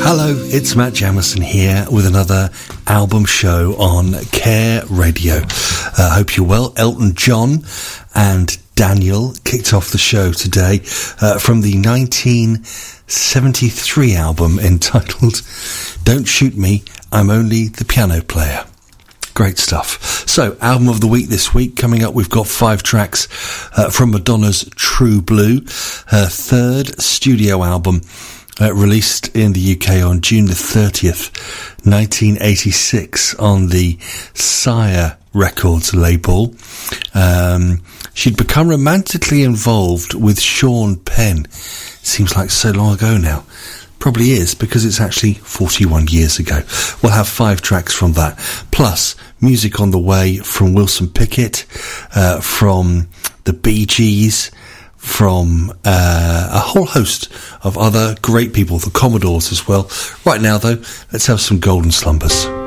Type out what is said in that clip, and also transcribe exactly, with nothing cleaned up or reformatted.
Hello, it's Matt Jamison here with another album show on Care Radio. I uh, hope you're well. Elton John and Daniel kicked off the show today uh, from the nineteen seventy-three album entitled Don't Shoot Me, I'm Only the Piano Player. Great stuff. So, album of the week this week. Coming up, we've got five tracks uh, from Madonna's True Blue, her third studio album, Uh, released in the U K on June the thirtieth, nineteen eighty-six on the Sire Records label. Um, she'd become romantically involved with Sean Penn. Seems like so long ago now. Probably is, because it's actually forty-one years ago. We'll have five tracks from that. Plus, music on the way from Wilson Pickett, uh, from the Bee Gees, from uh, a whole host of other great people, the Commodores as well. Right now, though, let's have some Golden Slumbers.